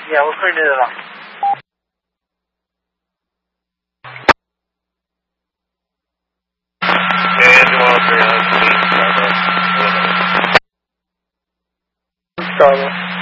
Yeah, we're putting it on. And 103 on Starbucks.